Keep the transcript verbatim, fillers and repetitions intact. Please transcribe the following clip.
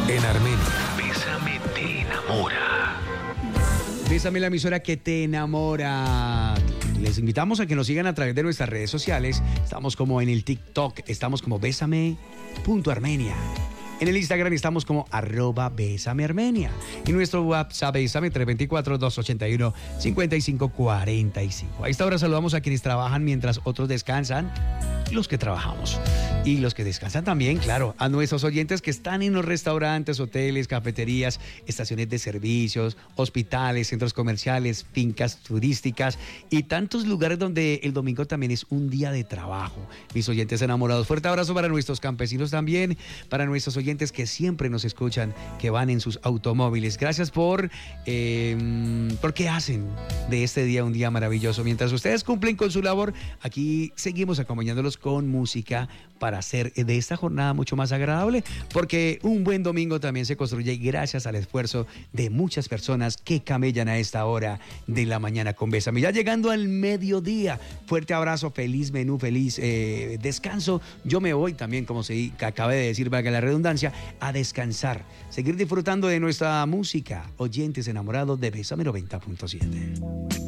En Armenia, Bésame te enamora. Bésame, la emisora que te enamora. Les invitamos a que nos sigan a través de nuestras redes sociales. Estamos como en el TikTok, estamos como bésame.armenia. En el Instagram estamos como arroba Bésame Armenia. Y nuestro WhatsApp Bésame tres dos cuatro, dos ocho uno, cinco cinco cuatro cinco. A esta hora saludamos a quienes trabajan mientras otros descansan y los que trabajamos. Y los que descansan también, claro, a nuestros oyentes que están en los restaurantes, hoteles, cafeterías, estaciones de servicios, hospitales, centros comerciales, fincas turísticas y tantos lugares donde el domingo también es un día de trabajo. Mis oyentes enamorados, fuerte abrazo para nuestros campesinos también, para nuestros oyentes que siempre nos escuchan, que van en sus automóviles. Gracias por, eh, porque hacen de este día un día maravilloso. Mientras ustedes cumplen con su labor, aquí seguimos acompañándolos con música para hacer de esta jornada mucho más agradable, porque un buen domingo también se construye gracias al esfuerzo de muchas personas que camellan a esta hora de la mañana con Bésame. Ya llegando al mediodía, fuerte abrazo, feliz menú, feliz eh, descanso. Yo me voy también, como se acabé de decir, valga la redundancia, a descansar, seguir disfrutando de nuestra música. Oyentes enamorados de Bésame noventa punto siete.